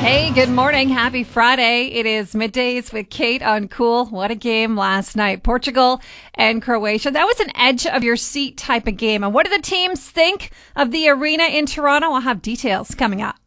Hey, good morning. Happy Friday. It is Middays with Kate on Cool. What a game last night. Portugal and Croatia. That was an edge of your seat type of game. And what do the teams think of the arena in Toronto? I'll have details coming up.